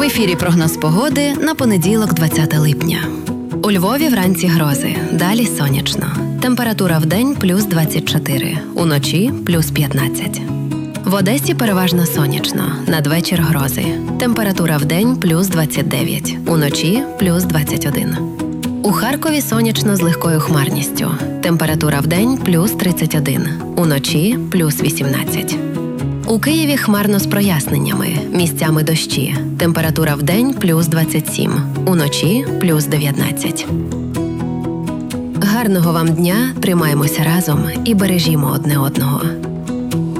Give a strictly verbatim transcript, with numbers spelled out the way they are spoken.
В ефірі прогноз погоди на понеділок, двадцяте липня. У Львові вранці грози, далі сонячно. Температура вдень – плюс двадцять чотири, уночі – плюс п'ятнадцять. В Одесі переважно сонячно, надвечір грози. Температура вдень – плюс двадцять дев'ять, уночі – плюс двадцять один. У Харкові сонячно з легкою хмарністю. Температура вдень – плюс тридцять один, уночі – плюс вісімнадцять. У Києві хмарно з проясненнями, місцями дощі. Температура вдень – плюс двадцять сім, уночі – плюс дев'ятнадцять. Гарного вам дня, тримаємося разом і бережімо одне одного.